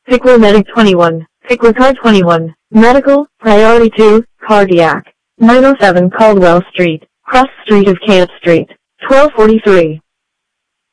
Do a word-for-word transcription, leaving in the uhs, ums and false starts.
Pickler Medic twenty-one, Pickler Car twenty-one, Medical, Priority two, Cardiac, nine oh seven Caldwell Street, Cross Street of Camp Street, twelve forty-three.